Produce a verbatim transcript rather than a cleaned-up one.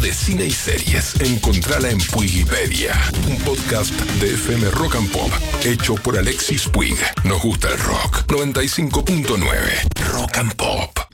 de cine y series. Encontrala en Puigipedia, un podcast de F M Rock and Pop, hecho por Alexis Puig. Nos gusta el rock. noventa y cinco punto nueve Rock and Pop.